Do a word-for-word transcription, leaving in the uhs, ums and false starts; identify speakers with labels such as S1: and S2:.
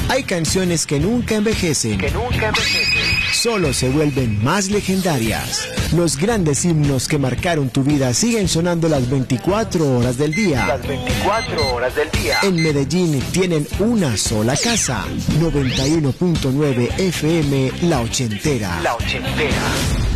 S1: Hay canciones que nunca envejecen,
S2: que nunca envejecen,
S1: solo se vuelven más legendarias. Los grandes himnos que marcaron tu vida siguen sonando las veinticuatro horas del día.
S2: Las veinticuatro horas del día.
S1: En Medellín tienen una sola casa. noventa y uno punto nueve F M La Ochentera.
S2: La Ochentera.